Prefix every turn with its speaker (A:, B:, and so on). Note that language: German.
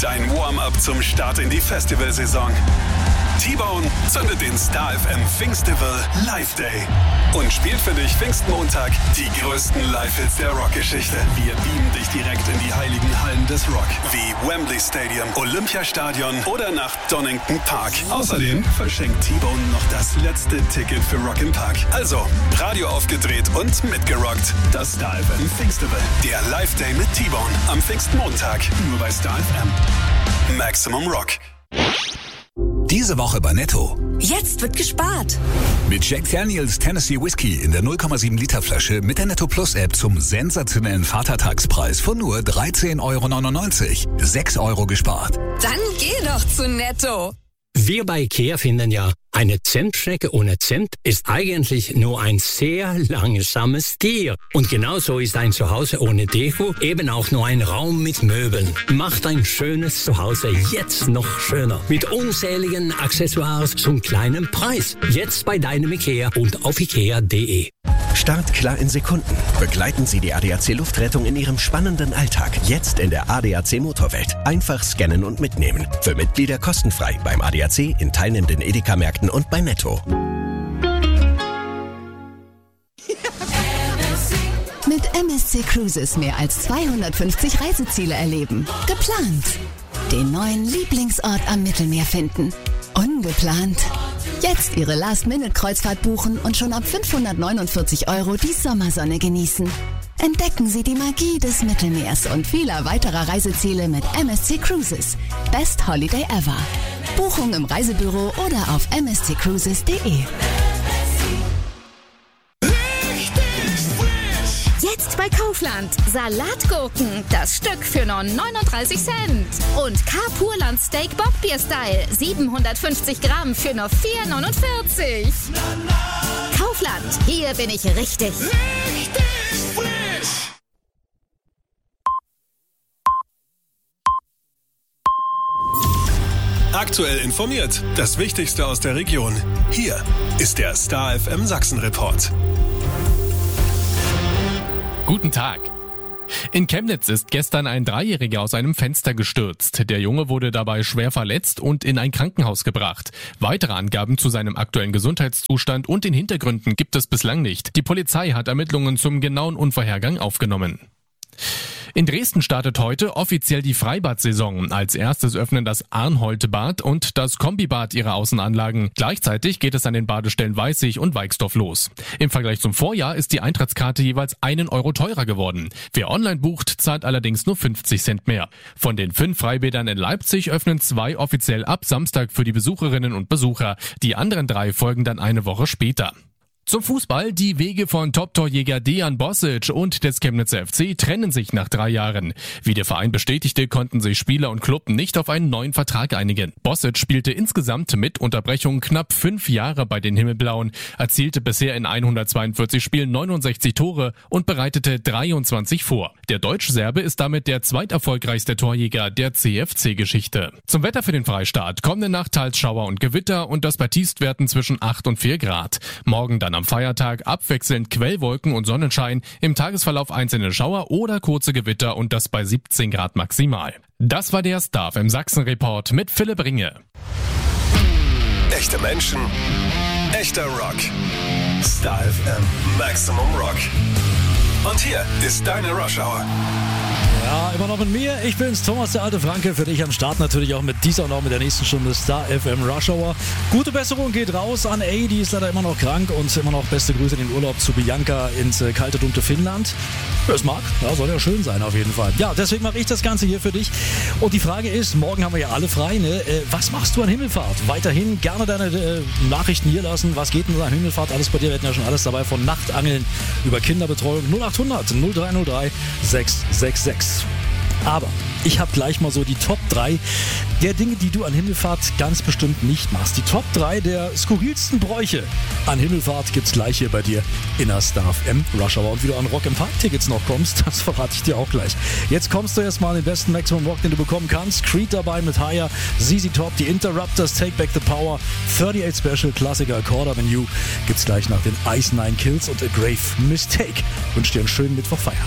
A: Dein Warm-up zum Start in die Festivalsaison. T-Bone zündet den Star FM Pfingstival Live Day und spielt für dich Pfingstmontag die größten Live-Hits der Rockgeschichte. Wir beamen dich direkt in die heiligen Hallen des Rock, wie Wembley Stadium, Olympiastadion oder nach Donington Park. Außerdem verschenkt T-Bone noch das letzte Ticket für Rock im Park. Also, Radio aufgedreht und mitgerockt. Das Star FM Pfingstival, der Live Day mit T-Bone am Pfingstmontag, nur bei Star FM. Maximum Rock.
B: Diese Woche bei Netto.
C: Jetzt wird gespart.
B: Mit Jack Daniels Tennessee Whiskey in der 0,7 Liter Flasche mit der Netto Plus App zum sensationellen Vatertagspreis von nur 13,99 €. 6 € gespart.
C: Dann geh doch zu Netto.
D: Wir bei IKEA finden ja, eine Zentschnecke ohne Zimt ist eigentlich nur ein sehr langsames Tier. Und genauso ist ein Zuhause ohne Deko eben auch nur ein Raum mit Möbeln. Macht ein schönes Zuhause jetzt noch schöner. Mit unzähligen Accessoires zum kleinen Preis. Jetzt bei deinem IKEA und auf ikea.de.
E: Start klar in Sekunden. Begleiten Sie die ADAC Luftrettung in Ihrem spannenden Alltag. Jetzt in der ADAC Motorwelt. Einfach scannen und mitnehmen. Für Mitglieder kostenfrei beim ADAC, in teilnehmenden Edeka-Märkten und bei Netto.
F: Mit MSC Cruises mehr als 250 Reiseziele erleben. Geplant. Den neuen Lieblingsort am Mittelmeer finden. Ungeplant. Jetzt Ihre Last-Minute-Kreuzfahrt buchen und schon ab 549 € die Sommersonne genießen. Entdecken Sie die Magie des Mittelmeers und vieler weiterer Reiseziele mit MSC Cruises. Best Holiday ever. Buchung im Reisebüro oder auf msccruises.de.
G: Jetzt bei Kaufland. Salatgurken, das Stück für nur 39 Cent. Und K-Purland Steak Bockbier Style, 750 Gramm für nur 4,49 €. Kaufland, hier bin ich richtig.
A: Aktuell informiert. Das Wichtigste aus der Region. Hier ist der Star FM Sachsen Report.
H: Guten Tag. In Chemnitz ist gestern ein Dreijähriger aus einem Fenster gestürzt. Der Junge wurde dabei schwer verletzt und in ein Krankenhaus gebracht. Weitere Angaben zu seinem aktuellen Gesundheitszustand und den Hintergründen gibt es bislang nicht. Die Polizei hat Ermittlungen zum genauen Unfallhergang aufgenommen. In Dresden startet heute offiziell die Freibad-Saison. Als erstes öffnen das Arnholt-Bad und das Kombibad ihre Außenanlagen. Gleichzeitig geht es an den Badestellen Weißig und Weixdorf los. Im Vergleich zum Vorjahr ist die Eintrittskarte jeweils 1 € teurer geworden. Wer online bucht, zahlt allerdings nur 50 Cent mehr. Von den 5 Freibädern in Leipzig öffnen 2 offiziell ab Samstag für die Besucherinnen und Besucher. Die anderen 3 folgen dann eine Woche später. Zum Fußball: Die Wege von Top-Torjäger Dejan Bosic und des Chemnitzer FC trennen sich nach 3 Jahren. Wie der Verein bestätigte, konnten sich Spieler und Klub nicht auf einen neuen Vertrag einigen. Bosic spielte insgesamt mit Unterbrechung knapp 5 Jahre bei den Himmelblauen, erzielte bisher in 142 Spielen 69 Tore und bereitete 23 vor. Der Deutsch-Serbe ist damit der zweiterfolgreichste Torjäger der CFC-Geschichte. Zum Wetter für den Freistaat: kommende Nacht teils Schauer und Gewitter und das bei Tiefstwerten zwischen 8 und 4 Grad. Morgen dann am Feiertag abwechselnd Quellwolken und Sonnenschein, im Tagesverlauf einzelne Schauer oder kurze Gewitter und das bei 17 Grad maximal. Das war der Star FM Sachsen Report mit Philipp Ringe.
A: Echte Menschen, echter Rock. Star FM Maximum Rock. Und hier ist deine Rush Hour.
I: Ja, immer noch mit mir. Ich bin's, Thomas, der alte Franke. Für dich am Start natürlich auch mit dieser und auch mit der nächsten Stunde Star FM Rush Hour. Gute Besserung geht raus an A, die ist leider immer noch krank, und immer noch beste Grüße in den Urlaub zu Bianca ins kalte, dunkle Finnland. Wer es mag, ja, soll ja schön sein auf jeden Fall. Ja, deswegen mache ich das Ganze hier für dich. Und die Frage ist, morgen haben wir ja alle frei, ne? Was machst du an Himmelfahrt? Weiterhin gerne deine Nachrichten hier lassen. Was geht denn an Himmelfahrt? Alles bei dir, wir hatten ja schon alles dabei, von Nachtangeln über Kinderbetreuung. 0800 0303 666. Aber ich habe gleich mal so die Top 3 der Dinge, die du an Himmelfahrt ganz bestimmt nicht machst. Die Top 3 der skurrilsten Bräuche an Himmelfahrt gibt's gleich hier bei dir in der Star FM Rush Hour. Und wie du an Rock im Park Tickets noch kommst, das verrate ich dir auch gleich. Jetzt kommst du erstmal an den besten Maximum Rock, den du bekommen kannst. Creed dabei mit Higher, ZZ Top, die Interrupters, Take Back the Power, 38 Special, Klassiker, Quarter Than You gibt's gleich nach den Ice 9 Kills und A Grave Mistake. Wünsche dir einen schönen Mittwoch Feierabend.